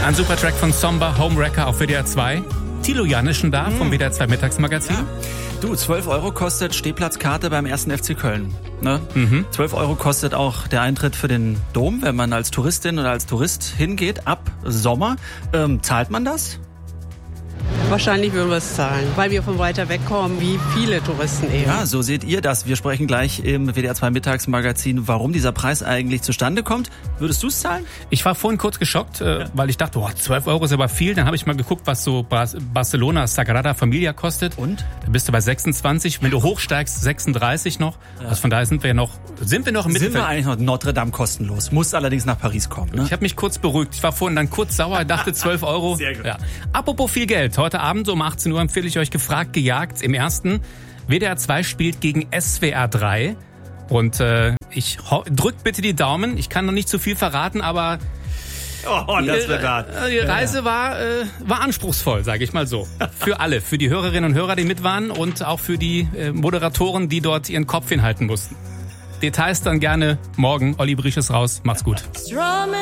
Ein super Track von Somber, Homewrecker auf WDR 2. Thilo Janischen da vom WDR 2 Mittagsmagazin. Ja. Du, 12 € kostet Stehplatzkarte beim 1. FC Köln. Ne? 12 € kostet auch der Eintritt für den Dom, wenn man als Touristin oder als Tourist hingeht, ab Sommer. Zahlt man das? Wahrscheinlich würden wir es zahlen, weil wir von weiter weg kommen, wie viele Touristen eben. Ja, so seht ihr das. Wir sprechen gleich im WDR 2 Mittagsmagazin, warum dieser Preis eigentlich zustande kommt. Würdest du es zahlen? Ich war vorhin kurz geschockt, weil ich dachte, 12 € ist aber viel. Dann habe ich mal geguckt, was so Barcelona Sagrada Familia kostet. Und? Da bist du bei 26. Wenn du hochsteigst, 36 noch. Ja. Also von daher sind wir noch im Mittelfeld. Sind wir eigentlich noch Notre Dame kostenlos? Muss allerdings nach Paris kommen. Ne? Ich habe mich kurz beruhigt. Ich war vorhin dann kurz sauer, dachte 12 €. Sehr gut. Ja. Apropos viel Geld. Heute Abend um 18 Uhr empfehle ich euch gefragt, gejagt. Im ersten WDR 2 spielt gegen SWR 3. Und drückt bitte die Daumen. Ich kann noch nicht zu viel verraten, aber die Reise war anspruchsvoll, sage ich mal so. Für alle, für die Hörerinnen und Hörer, die mit waren und auch für die Moderatoren, die dort ihren Kopf hinhalten mussten. Details dann gerne morgen. Olli Briesch ist raus. Macht's gut.